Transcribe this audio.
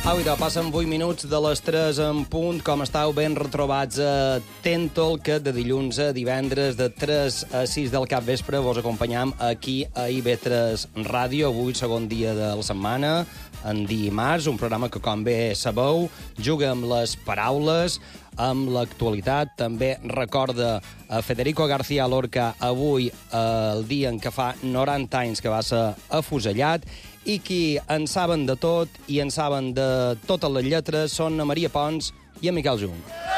Au, idò, passen 8 minuts de les 3 en punt. Com estàu? Ben retrobats a Tentol, que de dilluns a divendres, de 3 a 6 del capvespre, vos acompanyam aquí a IB3 Ràdio. Avui, segon dia de la setmana, en dimarts, un programa que, com bé sabeu, juga amb les paraules, amb l'actualitat. També recorda a Federico García Lorca avui, el dia en què fa 90 anys que va ser afusellat, i qui en saben de tot i en saben de totes les lletres són a Maria Pons i a Miquel Jung.